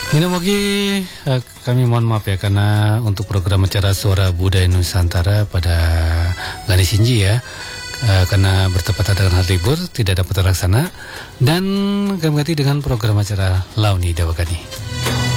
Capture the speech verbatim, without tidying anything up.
Nina Mogi, eh, kami mohon maaf ya karena untuk program acara Suara Budaya Nusantara pada Gani Sinji ya, eh, karena bertepatan dengan hari libur tidak dapat terlaksana, dan kami ganti dengan program acara Launi Dawakani.